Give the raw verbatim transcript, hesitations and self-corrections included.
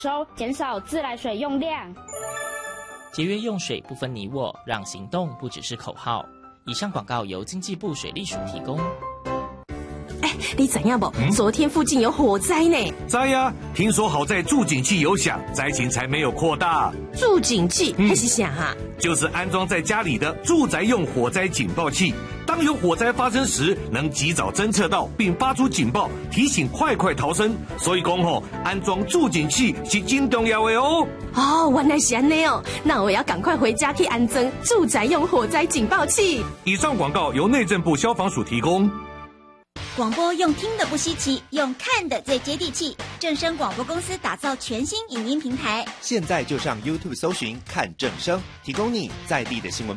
收，减少自来水用量。 节约用水不分你我，让行动不只是口号。以上广告由经济部水利署提供。 哎，你知影不？嗯、昨天附近有火灾呢。 知呀，听说好在助警器有响，灾情才没有扩大。 助警器那、嗯、是啥哈？ 就是安装在家里的住宅用火灾警报器。当有火灾发生时，能及早侦测到并发出警报，提醒快快逃生。所以讲吼，安装助警器是真重要的哦。 哦，原来是安尼哦，那我要赶快回家去安装住宅用火灾警报器。 以上广告由内政部消防署提供。 广播用听的不稀奇，用看的最接地气。正声广播公司打造全新影音平台， 现在就上 YouTube 搜寻看正声，提供你在地的新闻